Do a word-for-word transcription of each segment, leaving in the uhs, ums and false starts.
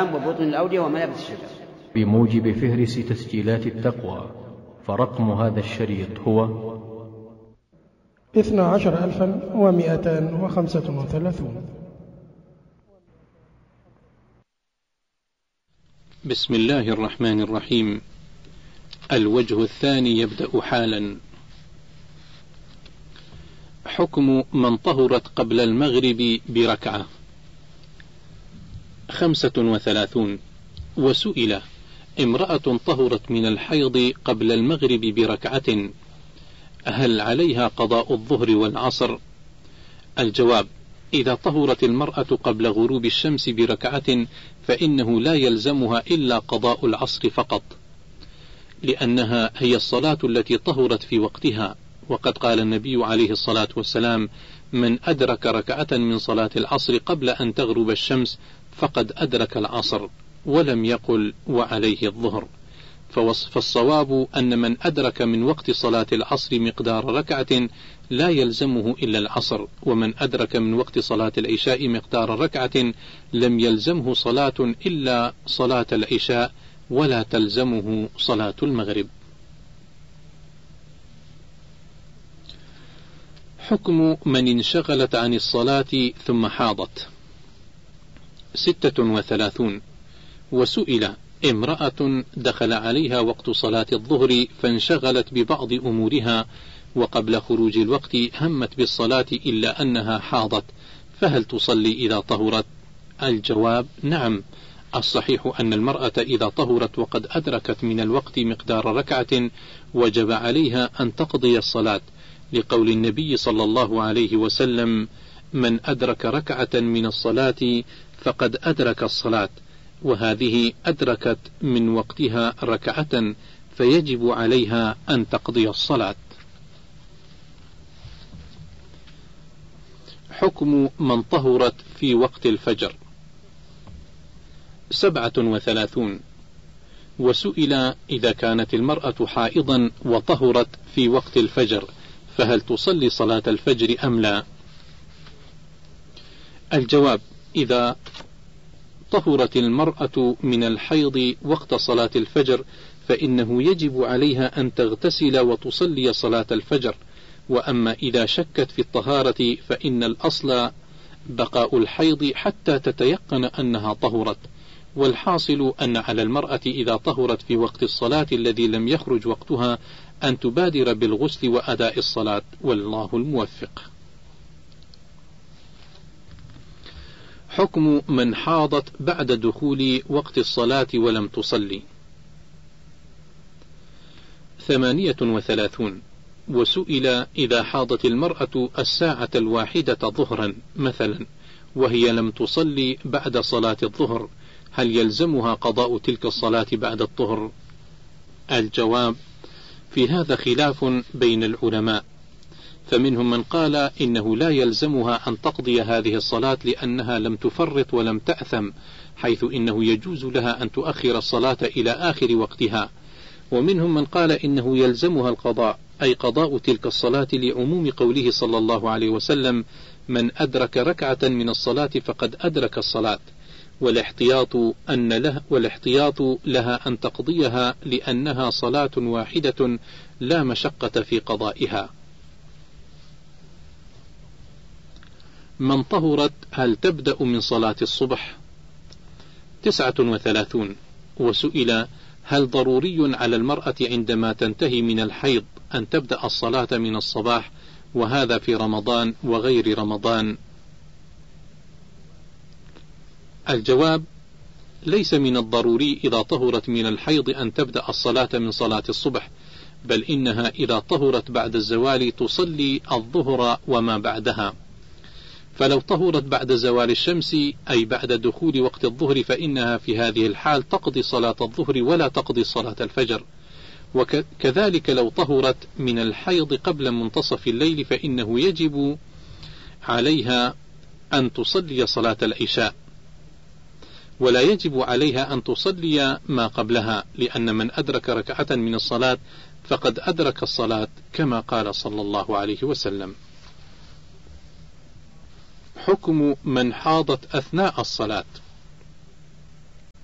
الأكمام وبطن الأودية ومنابت الشجر. بموجب فهرس تسجيلات التقوى، فرقم هذا الشريط هو اثنا عشر ألفا ومئتان وخمسة وثلاثون. بسم الله الرحمن الرحيم. الوجه الثاني يبدأ حالا. حكم من طهرت قبل المغرب بركعة. خمسة وثلاثون. وسئل: امرأة طهرت من الحيض قبل المغرب بركعة، هل عليها قضاء الظهر والعصر؟ الجواب: إذا طهرت المرأة قبل غروب الشمس بركعة فإنه لا يلزمها إلا قضاء العصر فقط، لأنها هي الصلاة التي طهرت في وقتها، وقد قال النبي عليه الصلاة والسلام: من أدرك ركعة من صلاة العصر قبل أن تغرب الشمس فقد أدرك العصر، ولم يقل وعليه الظهر. فالصواب أن من أدرك من وقت صلاة العصر مقدار ركعة لا يلزمه إلا العصر، ومن أدرك من وقت صلاة العشاء مقدار ركعة لم يلزمه صلاة إلا صلاة العشاء، ولا تلزمه صلاة المغرب. حكم من انشغلت عن الصلاة ثم حاضت. ستة وثلاثون. وسئل: امرأة دخل عليها وقت صلاة الظهر فانشغلت ببعض أمورها، وقبل خروج الوقت همت بالصلاة إلا أنها حاضت، فهل تصلي إذا طهرت؟ الجواب: نعم. الصحيح أن المرأة إذا طهرت وقد أدركت من الوقت مقدار ركعة وجب عليها أن تقضي الصلاة، لقول النبي صلى الله عليه وسلم: من أدرك ركعة من الصلاة فقد أدرك الصلاة، وهذه أدركت من وقتها ركعة، فيجب عليها أن تقضي الصلاة. حكم من طهرت في وقت الفجر. سبعة وثلاثون. وسئل: إذا كانت المرأة حائضا وطهرت في وقت الفجر فهل تصلي صلاة الفجر أم لا؟ الجواب: إذا طهرت المرأة من الحيض وقت صلاة الفجر فإنه يجب عليها أن تغتسل وتصلي صلاة الفجر، وأما إذا شكت في الطهارة فإن الأصل بقاء الحيض حتى تتيقن أنها طهرت، والحاصل أن على المرأة إذا طهرت في وقت الصلاة الذي لم يخرج وقتها أن تبادر بالغسل وأداء الصلاة، والله الموفق. حكم من حاضت بعد دخول وقت الصلاة ولم تصلي. ثمانية وثلاثون. وسئل: إذا حاضت المرأة الساعة الواحدة ظهرا مثلا وهي لم تصلي بعد صلاة الظهر، هل يلزمها قضاء تلك الصلاة بعد الطهر؟ الجواب: في هذا خلاف بين العلماء، فمنهم من قال إنه لا يلزمها أن تقضي هذه الصلاة لأنها لم تفرط ولم تأثم، حيث إنه يجوز لها أن تؤخر الصلاة إلى آخر وقتها، ومنهم من قال إنه يلزمها القضاء، أي قضاء تلك الصلاة لعموم قوله صلى الله عليه وسلم: من أدرك ركعة من الصلاة فقد أدرك الصلاة، والاحتياط أن له والاحتياط لها أن تقضيها لأنها صلاة واحدة لا مشقة في قضائها. من طهرت هل تبدأ من صلاة الصبح؟ تسعة وثلاثون. وسئل: هل ضروري على المرأة عندما تنتهي من الحيض أن تبدأ الصلاة من الصباح، وهذا في رمضان وغير رمضان؟ الجواب: ليس من الضروري إذا طهرت من الحيض أن تبدأ الصلاة من صلاة الصبح، بل إنها إذا طهرت بعد الزوال تصلي الظهر وما بعدها، فلو طهرت بعد زوال الشمس أي بعد دخول وقت الظهر فإنها في هذه الحال تقضي صلاة الظهر ولا تقضي صلاة الفجر، وكذلك لو طهرت من الحيض قبل منتصف الليل فإنه يجب عليها أن تصلي صلاة العشاء، ولا يجب عليها أن تصلي ما قبلها، لأن من أدرك ركعة من الصلاة فقد أدرك الصلاة كما قال صلى الله عليه وسلم. حكم من حاضت أثناء الصلاة.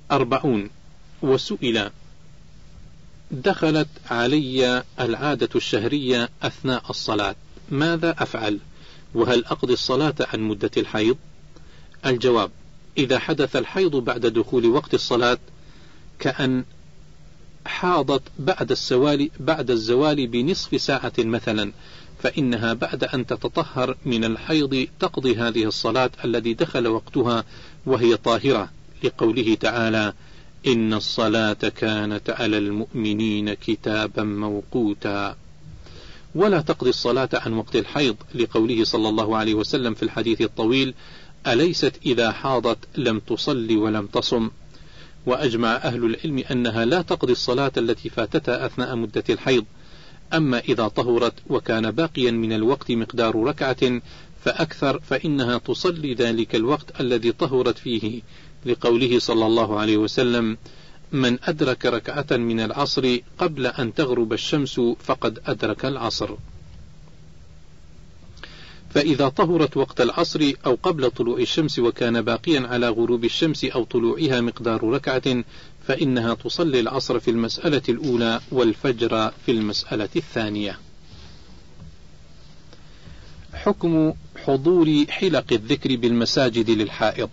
أربعون. وسئل: دخلت علي العادة الشهرية أثناء الصلاة، ماذا أفعل؟ وهل أقضي الصلاة عن مدة الحيض؟ الجواب: إذا حدث الحيض بعد دخول وقت الصلاة كأن حاضت بعد الزوال بعد الزوال بنصف ساعة مثلا، فإنها بعد أن تتطهر من الحيض تقضي هذه الصلاة الذي دخل وقتها وهي طاهرة، لقوله تعالى: إن الصلاة كانت على المؤمنين كتابا موقوتا. ولا تقضي الصلاة عن وقت الحيض، لقوله صلى الله عليه وسلم في الحديث الطويل: أليست إذا حاضت لم تصلي ولم تصم؟ وأجمع أهل العلم أنها لا تقضي الصلاة التي فاتتها أثناء مدة الحيض. أما إذا طهرت وكان باقيا من الوقت مقدار ركعة فأكثر فإنها تصلي ذلك الوقت الذي طهرت فيه، لقوله صلى الله عليه وسلم: من أدرك ركعة من العصر قبل أن تغرب الشمس فقد أدرك العصر. فإذا طهرت وقت العصر أو قبل طلوع الشمس وكان باقيا على غروب الشمس أو طلوعها مقدار ركعة فإنها تصلي العصر في المسألة الأولى والفجر في المسألة الثانية. حكم حضور حلق الذكر بالمساجد للحائض.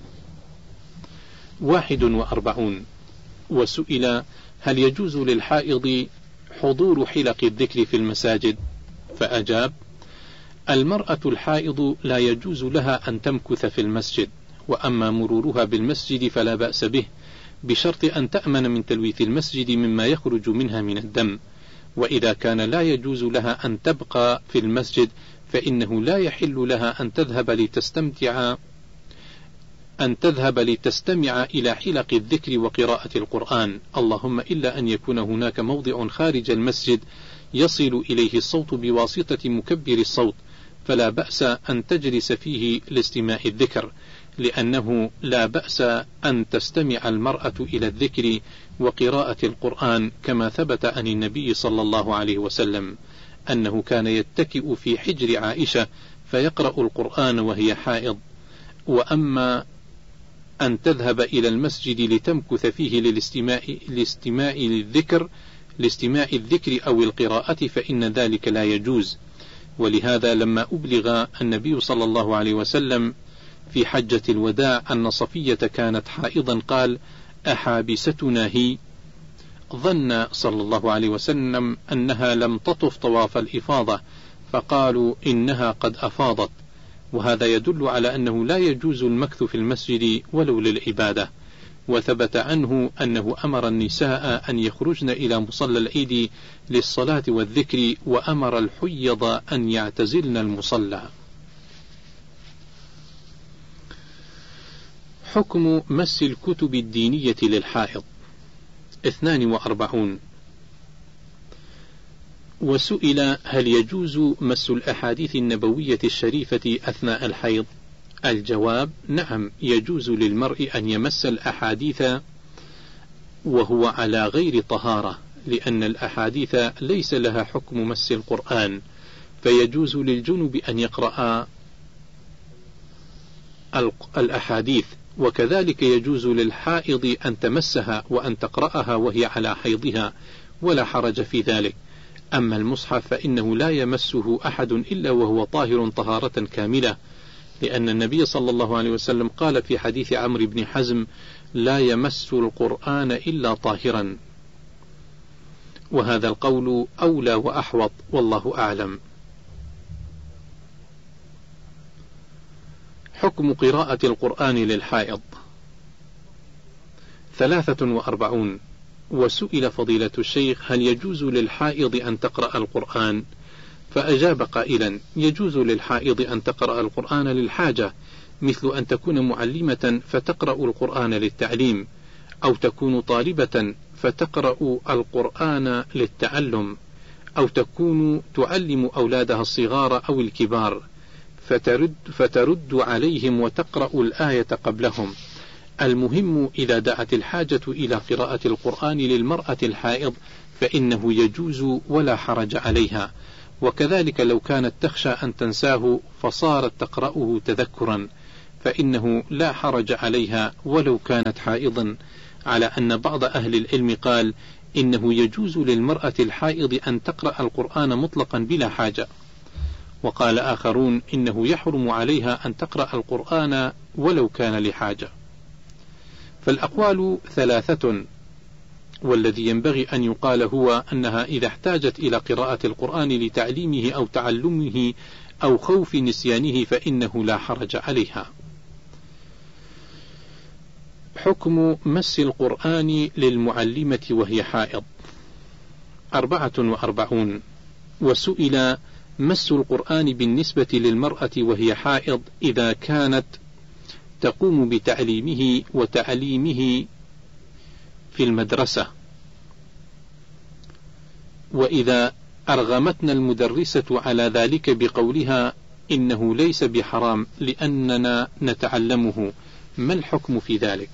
واحد وأربعون. وسئل: هل يجوز للحائض حضور حلق الذكر في المساجد؟ فأجاب: المرأة الحائض لا يجوز لها أن تمكث في المسجد، وأما مرورها بالمسجد فلا بأس به، بشرط أن تأمن من تلويث المسجد مما يخرج منها من الدم. وإذا كان لا يجوز لها أن تبقى في المسجد فإنه لا يحل لها أن تذهب لتستمتع أن تذهب لتستمع إلى حلق الذكر وقراءة القرآن، اللهم إلا أن يكون هناك موضع خارج المسجد يصل إليه الصوت بواسطة مكبر الصوت، فلا بأس أن تجلس فيه لاستماع الذكر، لأنه لا بأس أن تستمع المرأة إلى الذكر وقراءة القرآن، كما ثبت عن النبي صلى الله عليه وسلم أنه كان يتكئ في حجر عائشة فيقرأ القرآن وهي حائض. وأما أن تذهب إلى المسجد لتمكث فيه للاستماع لاستماع للذكر لاستماع الذكر أو القراءة فإن ذلك لا يجوز. ولهذا لما أبلغ النبي صلى الله عليه وسلم في حجة الوداع أن صفية كانت حائضا قال: أحابستنا هي؟ ظن صلى الله عليه وسلم أنها لم تطف طواف الإفاضة، فقالوا إنها قد أفاضت. وهذا يدل على أنه لا يجوز المكث في المسجد ولو للعبادة. وثبت عنه أنه أمر النساء أن يخرجن إلى مصلى العيد للصلاة والذكر، وأمر الحيض أن يعتزلن المصلى. حكم مس الكتب الدينية للحائض. اثنان وأربعون. وسئل: هل يجوز مس الأحاديث النبوية الشريفة أثناء الحيض؟ الجواب: نعم، يجوز للمرء أن يمس الأحاديث وهو على غير طهارة، لأن الأحاديث ليس لها حكم مس القرآن، فيجوز للجنب أن يقرأ الأحاديث، وكذلك يجوز للحائض أن تمسها وأن تقرأها وهي على حيضها، ولا حرج في ذلك. أما المصحف فإنه لا يمسه أحد إلا وهو طاهر طهارة كاملة، لأن النبي صلى الله عليه وسلم قال في حديث عمرو بن حزم: لا يمس القرآن إلا طاهرا. وهذا القول أولى وأحوط، والله أعلم. حكم قراءة القرآن للحائض. ثلاثة وأربعون. وسئل فضيلة الشيخ: هل يجوز للحائض أن تقرأ القرآن؟ فأجاب قائلا: يجوز للحائض أن تقرأ القرآن للحاجة، مثل أن تكون معلمة فتقرأ القرآن للتعليم، أو تكون طالبة فتقرأ القرآن للتعلم، أو تكون تعلم أولادها الصغار أو الكبار فترد, فترد عليهم وتقرأ الآية قبلهم. المهم إذا دعت الحاجة إلى قراءة القرآن للمرأة الحائض فإنه يجوز ولا حرج عليها، وكذلك لو كانت تخشى أن تنساه فصارت تقرأه تذكرا، فإنه لا حرج عليها ولو كانت حائضا، على أن بعض أهل العلم قال إنه يجوز للمرأة الحائض أن تقرأ القرآن مطلقا بلا حاجة، وقال آخرون إنه يحرم عليها أن تقرأ القرآن ولو كان لحاجة. فالأقوال ثلاثة، والذي ينبغي أن يقال هو أنها إذا احتاجت إلى قراءة القرآن لتعليمه أو تعلمه أو خوف نسيانه فإنه لا حرج عليها. حكم مس القرآن للمعلمة وهي حائض. أربعة وأربعون. وسئل مس القرآن بالنسبة للمرأة وهي حائض إذا كانت تقوم بتعليمه وتعليمه في المدرسة، وإذا أرغمتنا المدرسة على ذلك بقولها إنه ليس بحرام لأننا نتعلمه، ما الحكم في ذلك؟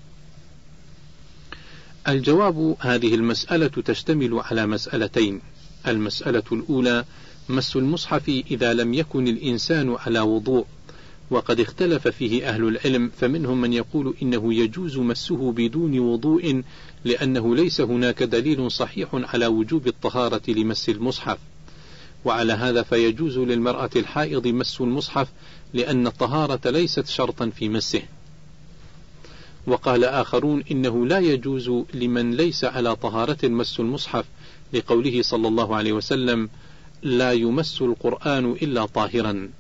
الجواب: هذه المسألة تشتمل على مسألتين. المسألة الأولى مس المصحف إذا لم يكن الإنسان على وضوء، وقد اختلف فيه أهل العلم، فمنهم من يقول إنه يجوز مسه بدون وضوء لأنه ليس هناك دليل صحيح على وجوب الطهارة لمس المصحف، وعلى هذا فيجوز للمرأة الحائض مس المصحف لأن الطهارة ليست شرطا في مسه. وقال آخرون إنه لا يجوز لمن ليس على طهارة مس المصحف لقوله صلى الله عليه وسلم: لا يمس القرآن إلا طاهرا.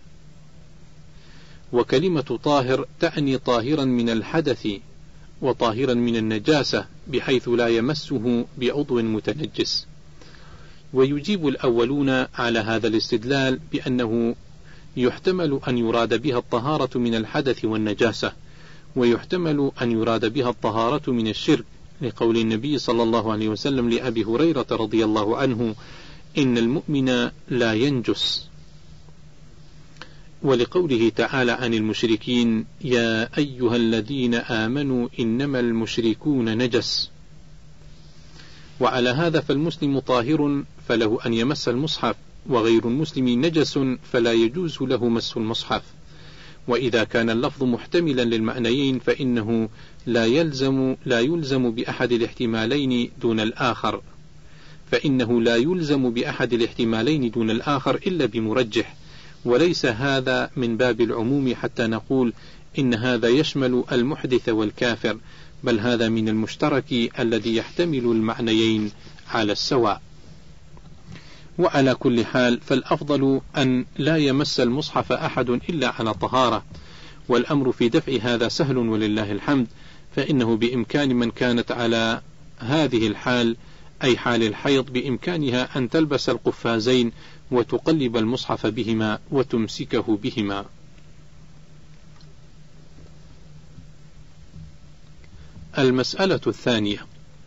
وكلمة طاهر تعني طاهرا من الحدث وطاهرا من النجاسة، بحيث لا يمسه بعضو متنجس. ويجيب الأولون على هذا الاستدلال بأنه يحتمل أن يراد بها الطهارة من الحدث والنجاسة، ويحتمل أن يراد بها الطهارة من الشرك، لقول النبي صلى الله عليه وسلم لأبي هريرة رضي الله عنه: إن المؤمن لا ينجس، ولقوله تعالى عن المشركين: يا أيها الذين آمنوا إنما المشركون نجس. وعلى هذا فالمسلم طاهر فله أن يمس المصحف، وغير المسلم نجس فلا يجوز له مس المصحف. وإذا كان اللفظ محتملا للمعنيين فإنه لا يلزم لا يلزم بأحد الاحتمالين دون الآخر فإنه لا يلزم بأحد الاحتمالين دون الآخر إلا بمرجح، وليس هذا من باب العموم حتى نقول إن هذا يشمل المحدث والكافر، بل هذا من المشترك الذي يحتمل المعنيين على السواء. وعلى كل حال فالأفضل أن لا يمس المصحف أحد إلا على طهارة، والأمر في دفع هذا سهل ولله الحمد، فإنه بإمكان من كانت على هذه الحال أي حال الحيض بإمكانها أن تلبس القفازين وتقلب المصحف بهما وتمسكه بهما. المسألة الثانية،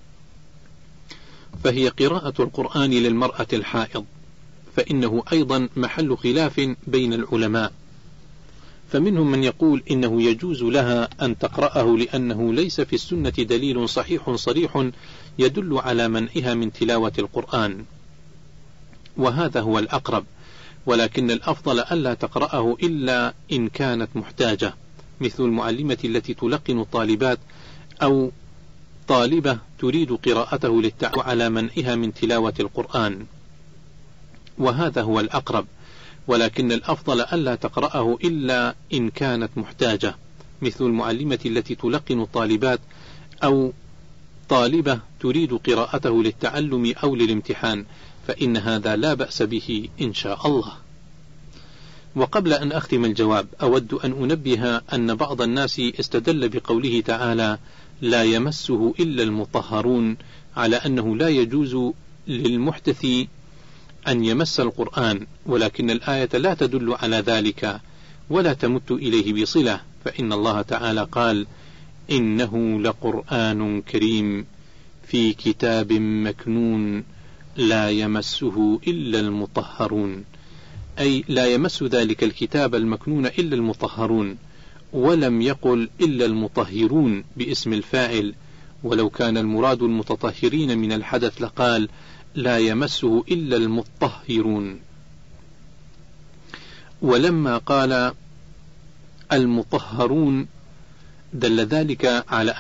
فهي قراءة القرآن للمرأة الحائض، فإنه أيضا محل خلاف بين العلماء، فمنهم من يقول إنه يجوز لها أن تقرأه لأنه ليس في السنة دليل صحيح صريح يدل على منعها من تلاوة القرآن، وهذا هو الأقرب، ولكن الأفضل ألا تقرأه إلا إن كانت محتاجة، مثل المعلمة التي تلقن الطالبات أو طالبة تريد قراءته للتعود على منعها من تلاوة القرآن، وهذا هو الأقرب، ولكن الأفضل ألا تقرأه إلا إن كانت محتاجة، مثل المعلمة التي تلقن الطالبات أو طالبة تريد قراءته للتعلم أو للامتحان، فإن هذا لا بأس به إن شاء الله. وقبل أن أختم الجواب أود أن أنبه أن بعض الناس استدل بقوله تعالى: لا يمسه إلا المطهرون، على أنه لا يجوز للمحدث أن يمس القرآن، ولكن الآية لا تدل على ذلك ولا تمت إليه بصلة، فإن الله تعالى قال: إنه لقرآن كريم في كتاب مكنون لا يمسه إلا المطهرون، أي لا يمس ذلك الكتاب المكنون إلا المطهرون، ولم يقل إلا المطهرون باسم الفاعل، ولو كان المراد المتطهرين من الحدث لقال لا يمسه إلا المطهرون. ولما قال المطهرون، دل ذلك على